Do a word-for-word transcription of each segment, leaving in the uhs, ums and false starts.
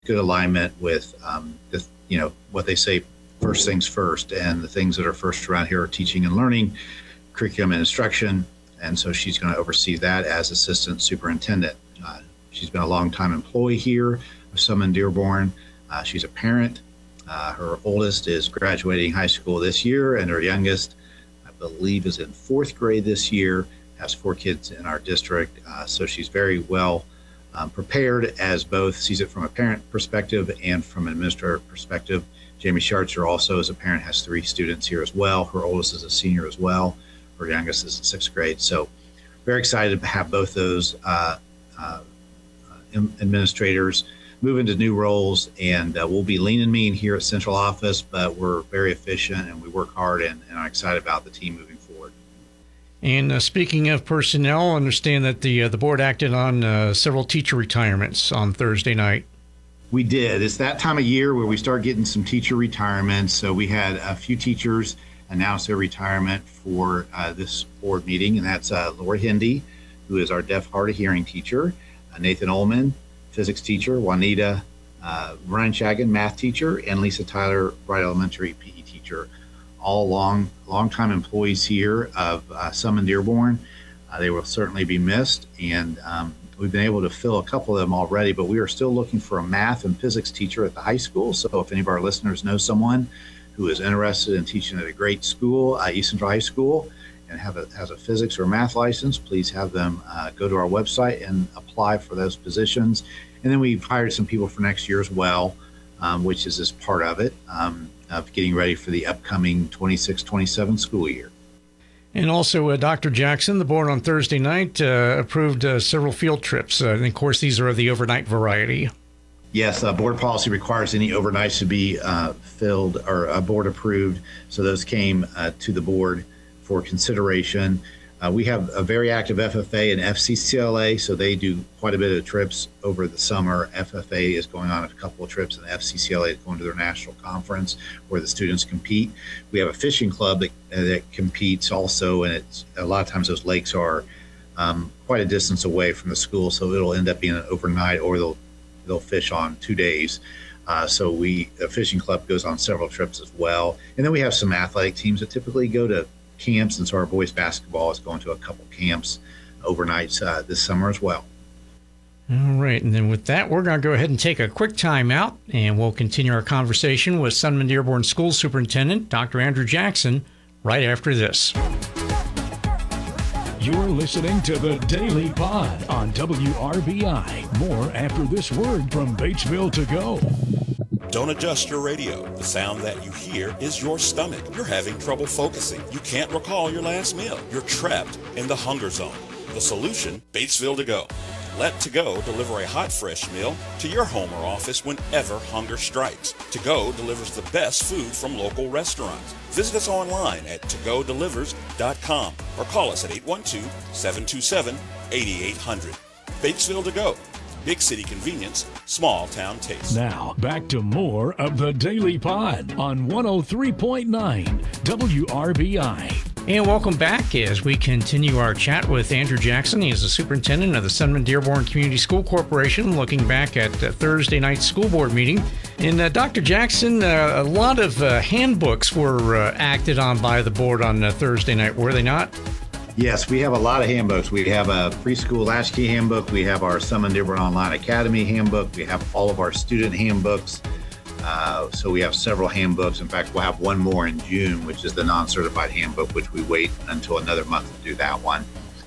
good alignment with um, the, you know, what they say, first things first, and the things that are first around here are teaching and learning, curriculum and instruction. And so she's going to oversee that as assistant superintendent. Uh, she's been a long-time employee here of Summon Dearborn. Uh, she's a parent. Uh, her oldest is graduating high school this year, and her youngest, I believe, is in fourth grade this year, has four kids in our district. Uh, so she's very well um, prepared, as both sees it from a parent perspective and from an administrator perspective. Jamie Schartzer also, as a parent, has three students here as well. Her oldest is a senior as well. Her youngest is in sixth grade. So very excited to have both those uh, uh, administrators move into new roles, and uh, we'll be lean and mean here at central office, but we're very efficient and we work hard, and, and I'm excited about the team moving forward. And uh, speaking of personnel, I understand that the uh, the board acted on uh, several teacher retirements on Thursday night. We did. It's that time of year where we start getting some teacher retirements. So we had a few teachers announce their retirement for uh, this board meeting, and that's uh, Laura Hindy, who is our deaf, hard of hearing teacher, uh, Nathan Ullman, physics teacher, Juanita uh, Ryan Shagan, math teacher, and Lisa Tyler, Wright Elementary P E teacher. All long, long-time employees here of uh, Summon Dearborn. Uh, they will certainly be missed, and um, we've been able to fill a couple of them already, but we are still looking for a math and physics teacher at the high school. So if any of our listeners know someone who is interested in teaching at a great school, uh, East Central High School, and have a, has a physics or math license, please have them uh, go to our website and apply for those positions. And then we've hired some people for next year as well, um, which is as part of it, um, of getting ready for the upcoming twenty-six twenty-seven school year. And also, uh, Doctor Jackson, the board on Thursday night uh, approved uh, several field trips. Uh, and of course, these are of the overnight variety. Yes, uh, board policy requires any overnights to be uh, filled or uh, board approved. So those came uh, to the board for consideration. Uh, we have a very active F F A and F C C L A, so they do quite a bit of trips over the summer. F F A is going on a couple of trips, and F C C L A is going to their national conference where the students compete. We have a fishing club that, uh, that competes also, and it's a lot of times those lakes are um, quite a distance away from the school, so it'll end up being an overnight, or they'll they'll fish on two days. Uh, so we, the fishing club goes on several trips as well. And then we have some athletic teams that typically go to camps. And so our boys basketball is going to a couple camps overnights uh, this summer as well. All right. And then with that, we're going to go ahead and take a quick time out, and we'll continue our conversation with Summon Dearborn School Superintendent, Doctor Andrew Jackson, right after this. You're listening to the Daily Pod on W R B I. More after this word from Batesville to Go. Don't adjust your radio. The sound that you hear is your stomach. You're having trouble focusing. You can't recall your last meal. You're trapped in the hunger zone. The solution, Batesville to Go. Let To Go deliver a hot, fresh meal to your home or office whenever hunger strikes. To Go delivers the best food from local restaurants. Visit us online at to go delivers dot com or call us at eight one two, seven two seven, eight eight zero zero. Batesville To Go. Big city convenience, small town taste. Now, back to more of the Daily Pod on one oh three point nine W R B I. And welcome back as we continue our chat with Andrew Jackson. He is the superintendent of the Summon Dearborn Community School Corporation, looking back at uh, Thursday night's school board meeting. And uh, Doctor Jackson, uh, a lot of uh, handbooks were uh, acted on by the board on uh, Thursday night, were they not? Yes, we have a lot of handbooks. We have a preschool latchkey handbook. We have our Summon Dearborn Online Academy handbook. We have all of our student handbooks. Uh, so we have several handbooks. In fact, we'll have one more in June, which is the non-certified handbook, which we wait until another month to do that one.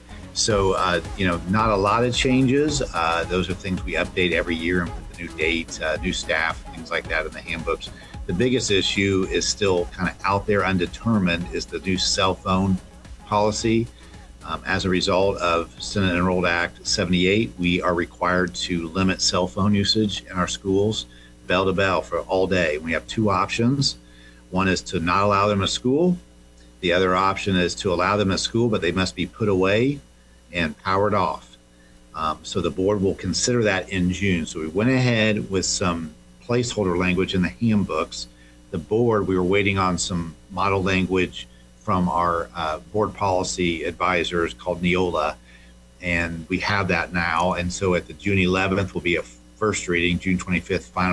So, uh, you know, not a lot of changes. Uh, those are things we update every year and put the new dates, uh, new staff, things like that in the handbooks. The biggest issue is still kind of out there undetermined is the new cell phone policy. Um, as a result of Senate Enrolled Act seventy-eight, we are required to limit cell phone usage in our schools, bell to bell, for all day. We have two options. One is to not allow them at school. The other option is to allow them at school, but they must be put away and powered off. Um, so the board will consider that in June. So we went ahead with some placeholder language in the handbooks. The board, we were waiting on some model language from our uh, board policy advisors called Neola, and we have that now. And so at the June eleventh will be a first reading, June twenty-fifth final